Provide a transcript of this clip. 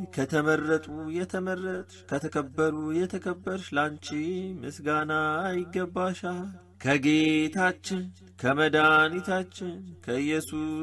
ከተመረጡ የተመረጥሽ ከተከበሩ የተከበርሽ ላንቺ ምስጋና ይገባሻል ከጌታችን ከመድኃኒታችን ከኢየሱስ